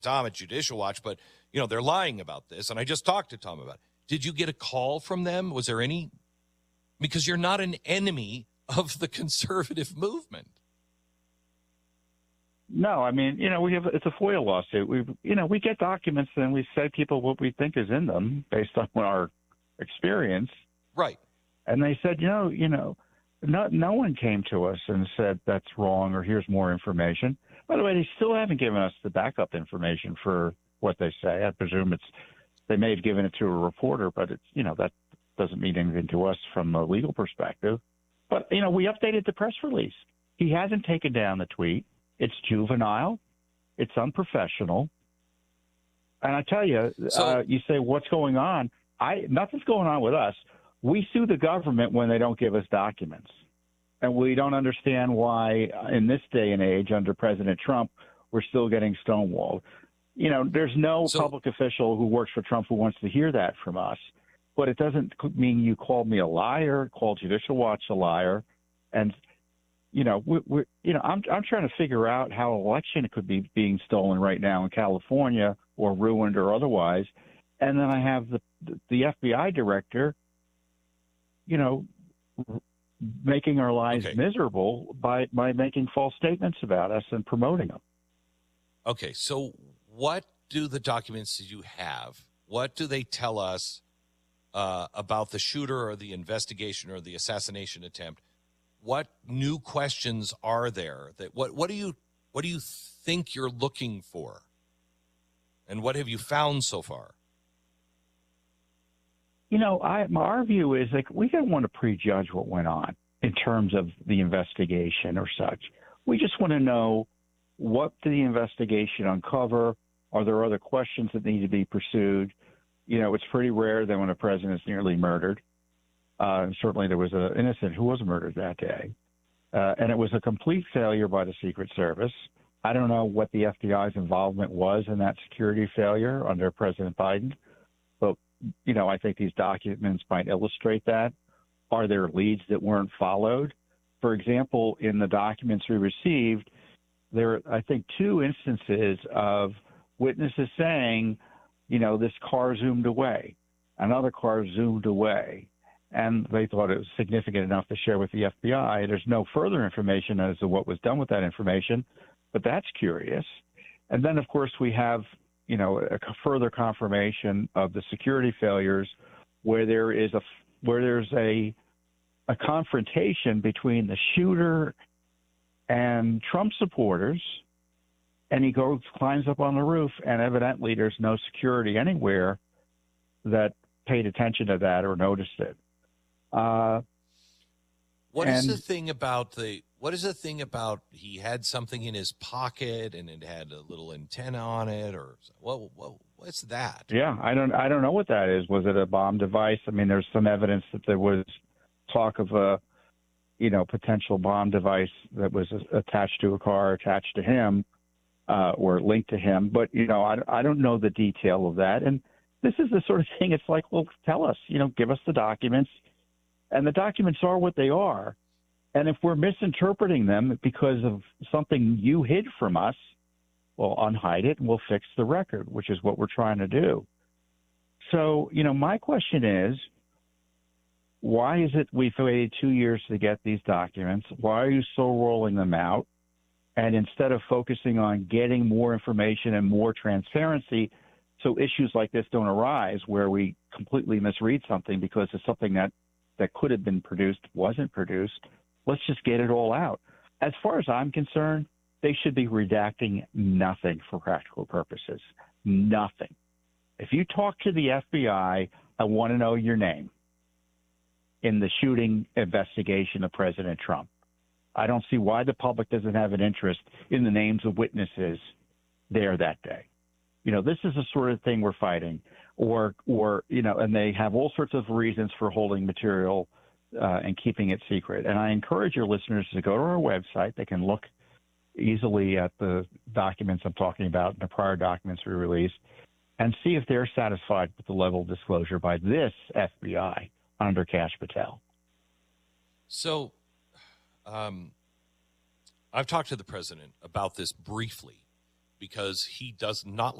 Tom at Judicial Watch, but, they're lying about this. And I just talked to Tom about it. Did you get a call from them? Was there any? Because you're not an enemy of the conservative movement. No, I mean, it's a FOIA lawsuit. We get documents and we say people what we think is in them based on our experience. Right. And they said, no one came to us and said that's wrong or here's more information. By the way, they still haven't given us the backup information for what they say. I presume they may have given it to a reporter, but it's, that doesn't mean anything to us from a legal perspective. But, we updated the press release. He hasn't taken down the tweet. It's juvenile. It's unprofessional. And I tell you, you say, what's going on? Nothing's going on with us. We sue the government when they don't give us documents. And we don't understand why in this day and age under President Trump, we're still getting stonewalled. There's no public official who works for Trump who wants to hear that from us. But it doesn't mean you called me a liar, called Judicial Watch a liar. And, I'm trying to figure out how an election could be being stolen right now in California or ruined or otherwise. And then I have the FBI director, making our lives miserable by making false statements about us and promoting them. Okay, so what do the documents that you have, what do they tell us about the shooter or the investigation or the assassination attempt? What new questions are there? What do you think you're looking for? And what have you found so far? Our view is we don't want to prejudge what went on in terms of the investigation or such. We just want to know what did the investigation uncover? Are there other questions that need to be pursued? It's pretty rare that when a president is nearly murdered, certainly there was an innocent who was murdered that day, and it was a complete failure by the Secret Service. I don't know what the FBI's involvement was in that security failure under President Biden, but, I think these documents might illustrate that. Are there leads that weren't followed? For example, in the documents we received, there are, I think, 2 instances of witnesses saying, this car zoomed away, another car zoomed away, and they thought it was significant enough to share with the FBI. There's no further information as to what was done with that information, but that's curious. And then, of course, we have, a further confirmation of the security failures where there's a confrontation between the shooter and Trump supporters, and he climbs up on the roof, and evidently there's no security anywhere that paid attention to that or noticed it. What is the thing about he had something in his pocket and it had a little antenna on it, or what's that? Yeah, I don't know what that is. Was it a bomb device? I mean, there's some evidence that there was talk of a potential bomb device that was attached to a car, attached to him, or linked to him. But, I don't know the detail of that. And this is the sort of thing, it's like, well, tell us, give us the documents. And the documents are what they are. And if we're misinterpreting them because of something you hid from us, well, unhide it and we'll fix the record, which is what we're trying to do. So, my question is, why is it we've waited 2 years to get these documents? Why are you so rolling them out? And instead of focusing on getting more information and more transparency so issues like this don't arise where we completely misread something because it's something that could have been produced, wasn't produced, let's just get it all out. As far as I'm concerned, they should be redacting nothing for practical purposes. Nothing. If you talk to the FBI, I want to know your name in the shooting investigation of President Trump. I don't see why the public doesn't have an interest in the names of witnesses there that day. This is the sort of thing we're fighting, or and they have all sorts of reasons for holding material and keeping it secret. And I encourage your listeners to go to our website. They can look easily at the documents I'm talking about and the prior documents we released and see if they're satisfied with the level of disclosure by this FBI under Kash Patel. So I've talked to the president about this briefly, because he does not